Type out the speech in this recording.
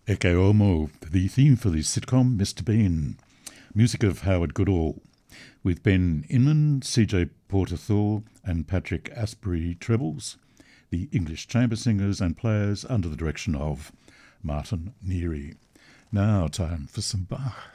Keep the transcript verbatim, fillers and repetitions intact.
Ecce Homo, the theme for the sitcom Mister Bean. Music of Howard Goodall, with Ben Inman, C J Porter-Thor and Patrick Asbury trebles, the English chamber singers and players under the direction of Martin Neary. Now time for some Bach.